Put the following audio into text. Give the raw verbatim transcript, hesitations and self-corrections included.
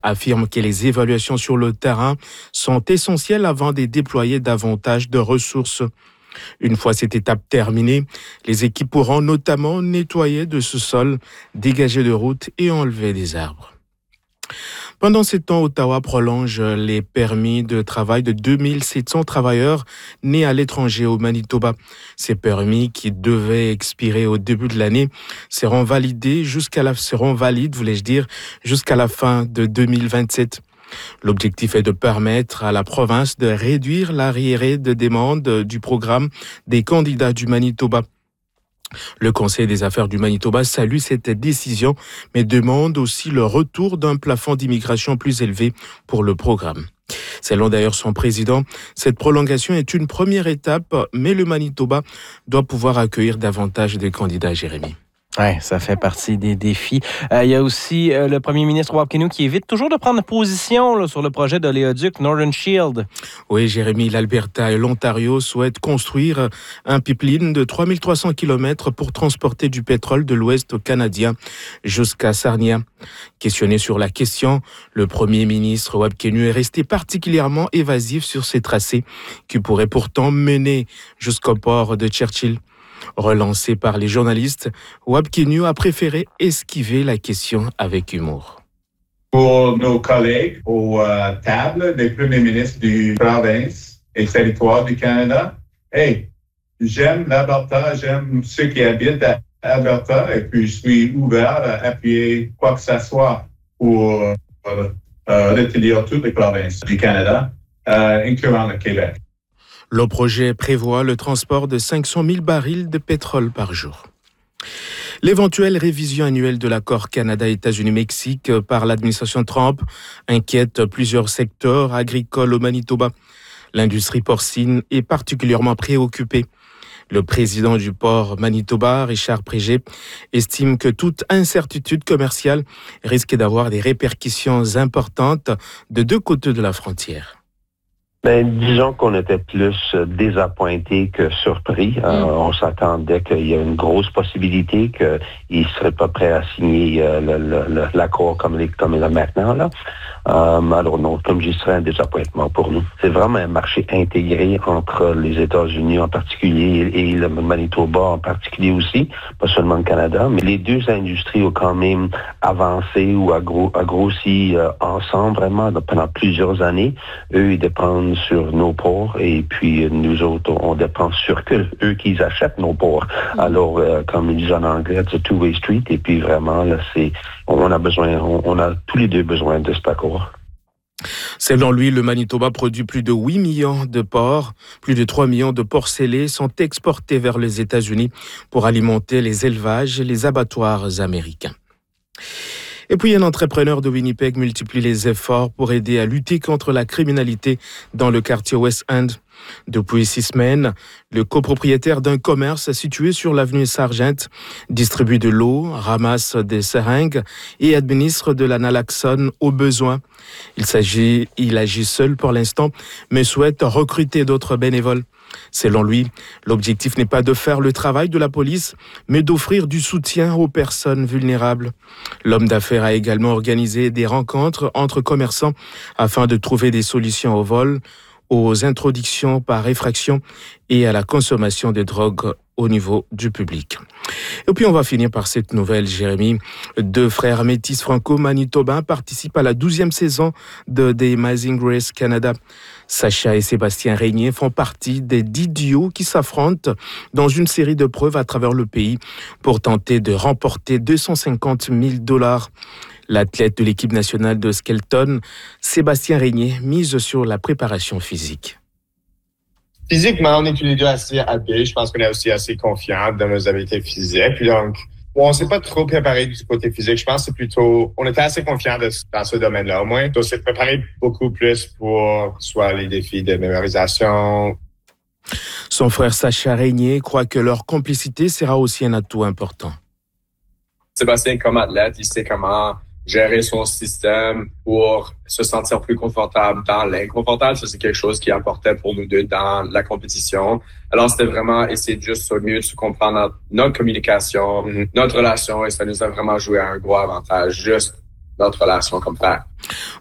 affirme que les évaluations sur le terrain sont essentielles avant de déployer davantage de ressources. Une fois cette étape terminée, les équipes pourront notamment nettoyer de ce sol, dégager de routes et enlever des arbres. Pendant ce temps, Ottawa prolonge les permis de travail de deux mille sept cents travailleurs nés à l'étranger au Manitoba. Ces permis, qui devaient expirer au début de l'année, seront validés jusqu'à la, seront valides, voulais-je dire, jusqu'à la fin de deux mille vingt-sept. L'objectif est de permettre à la province de réduire l'arriéré de demande du programme des candidats du Manitoba. Le Conseil des affaires du Manitoba salue cette décision, mais demande aussi le retour d'un plafond d'immigration plus élevé pour le programme. Selon d'ailleurs son président, cette prolongation est une première étape, mais le Manitoba doit pouvoir accueillir davantage de candidats, Jérémy. Oui, ça fait partie des défis. Euh, il y a aussi euh, le premier ministre Wab Kinew qui évite toujours de prendre position là, sur le projet de l'éoduc Northern Shield. Oui, Jérémy, l'Alberta et l'Ontario souhaitent construire un pipeline de trois mille trois cents kilomètres pour transporter du pétrole de l'Ouest canadien jusqu'à Sarnia. Questionné sur la question, le premier ministre Wab Kinew est resté particulièrement évasif sur ces tracés qui pourraient pourtant mener jusqu'au port de Churchill. Relancé par les journalistes, Wab Kinew a préféré esquiver la question avec humour. Pour nos collègues aux euh, tables des premiers ministres du province et territoire du Canada, hey, j'aime l'Alberta, j'aime ceux qui habitent à Alberta et puis je suis ouvert à appuyer quoi que ce soit pour euh, euh, retenir toutes les provinces du Canada, euh, incluant le Québec. Le projet prévoit le transport de cinq cent mille barils de pétrole par jour. L'éventuelle révision annuelle de l'accord Canada-États-Unis-Mexique par l'administration Trump inquiète plusieurs secteurs agricoles au Manitoba. L'industrie porcine est particulièrement préoccupée. Le président du port Manitoba, Richard Prégé, estime que toute incertitude commerciale risque d'avoir des répercussions importantes de deux côtés de la frontière. Ben, disons qu'on était plus désappointés que surpris. Mm. Euh, on s'attendait qu'il y ait une grosse possibilité qu'ils ne seraient pas prêts à signer euh, le, le, l'accord comme, les, comme il est maintenant. Là. Euh, alors non, comme je dis, ce serait un désappointement pour nous. C'est vraiment un marché intégré entre les États-Unis en particulier et le Manitoba en particulier aussi, pas seulement le Canada, mais les deux industries ont quand même avancé ou agro, grossi euh, ensemble vraiment pendant plusieurs années. Eux, ils dépendent sur nos ports et puis nous autres, on dépend sur que eux qui achètent nos ports. Alors, euh, comme ils disent en anglais, c'est a two-way street et puis vraiment, là, c'est, on a besoin, on, on a tous les deux besoin de cet accord. Selon lui, le Manitoba produit plus de huit millions de porcs. Plus de trois millions de porcs scellés sont exportés vers les États-Unis pour alimenter les élevages et les abattoirs américains. Et puis, un entrepreneur de Winnipeg multiplie les efforts pour aider à lutter contre la criminalité dans le quartier West End. Depuis six semaines, le copropriétaire d'un commerce situé sur l'avenue Sargent distribue de l'eau, ramasse des seringues et administre de la naloxone aux besoins. Il s'agit, il agit seul pour l'instant, mais souhaite recruter d'autres bénévoles. Selon lui, l'objectif n'est pas de faire le travail de la police, mais d'offrir du soutien aux personnes vulnérables. L'homme d'affaires a également organisé des rencontres entre commerçants afin de trouver des solutions au vol, aux introductions par effraction et à la consommation de drogue au niveau du public. Et puis on va finir par cette nouvelle, Jérémy. Deux frères métis franco-manitobains participent à la douzième saison de The Amazing Race Canada. Sacha et Sébastien Régnier font partie des dix duos qui s'affrontent dans une série de preuves à travers le pays pour tenter de remporter deux cent cinquante mille dollars. L'athlète de l'équipe nationale de Skelton, Sébastien Régnier, mise sur la préparation physique. Physiquement, on est tous les deux assez habiles. Je pense qu'on est aussi assez confiants dans nos habiletés physiques. Puis donc, bon, on s'est pas trop préparé du côté physique. Je pense que c'est plutôt, on était assez confiants de, dans ce domaine-là. Au moins, on s'est préparé beaucoup plus pour soit les défis de mémorisation. Son frère Sacha Régnier croit que leur complicité sera aussi un atout important. Sébastien, comme athlète, il sait comment gérer son système pour se sentir plus confortable dans l'inconfortable. Ça, c'est quelque chose qui apportait pour nous deux dans la compétition. Alors, c'était vraiment essayer de juste au mieux de se comprendre notre, notre communication, mm-hmm. notre relation, et ça nous a vraiment joué à un gros avantage. Juste notre relation comme frère.